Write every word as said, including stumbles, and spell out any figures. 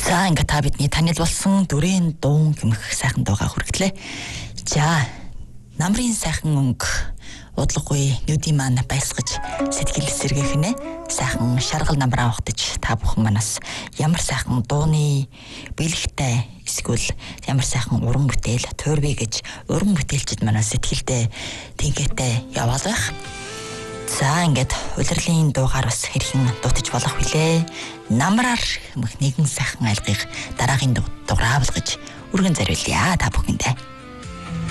За ингээд та бидний танил болсон дүрэн дуун гэмэх сайхан дуугаа хүргэлээ. За намрын сайхан өнгө удлаггүй нүдийн маань байсгаж сэтгэл сэргэхнэ сайхан шаргал намраа ухтаж та бүхэн манаас ямар сайхан дууны бэлэгтэй эсвэл ямар сайхан уран бүтээл туурвэ гэж уран бүтээлчд манаас сэтгэлдээ тэнхээтэй яваалгах. За ингээд улирлын дуугаар бас хэрхэн дутаж болох вүлээ. Намраар хэмэх нэгэн сайхан айлгыг дараагийн дугаараа болгож үргэн зориулъя та бүхэндээ.